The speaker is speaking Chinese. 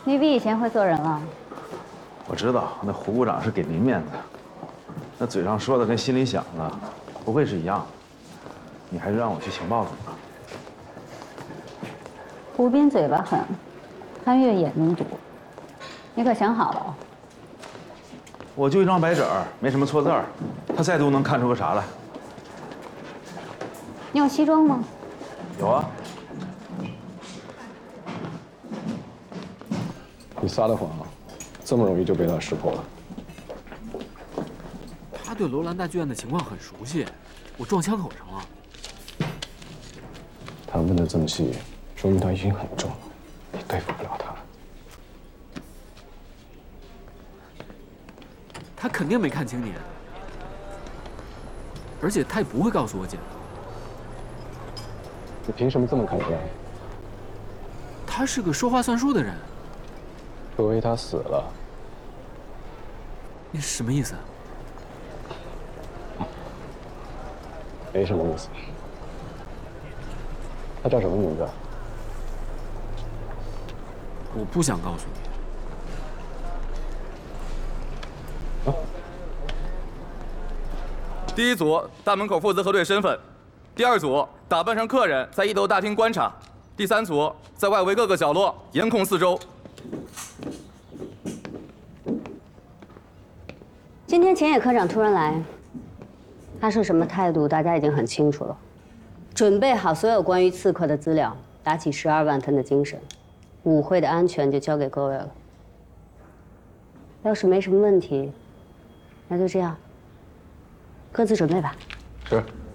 你比以前会做人了。 我知道那胡部长是给您面子，那嘴上说的跟心里想的不会是一样的。你还是让我去情报组吧。 胡斌嘴巴狠，潘越眼睛毒，你可想好了？ 我就一张白纸儿，没什么错字儿，他再毒能看出个啥来？ 你有西装吗？ 有啊。 你撒的谎，这么容易就被他识破了？ 他对楼兰大剧院的情况很熟悉，我撞枪口上了。 他问的这么细，说明他疑心很重，你对付不了他。 他肯定没看清你，而且他也不会告诉我姐的。 你凭什么这么肯定？ 他是个说话算数的人。 可薇他死了。 你什么意思？ 没什么意思。他叫什么名字？ 我不想告诉你。 第一组大门口负责核对身份，第二组打扮成客人在一楼大厅观察，第三组在外围各个角落严控四周。 今天前野科长突然来，他是什么态度，大家已经很清楚了。准备好所有关于刺客的资料，打起12万分的精神，舞会的安全就交给各位了。要是没什么问题，那就这样，各自准备吧。 是。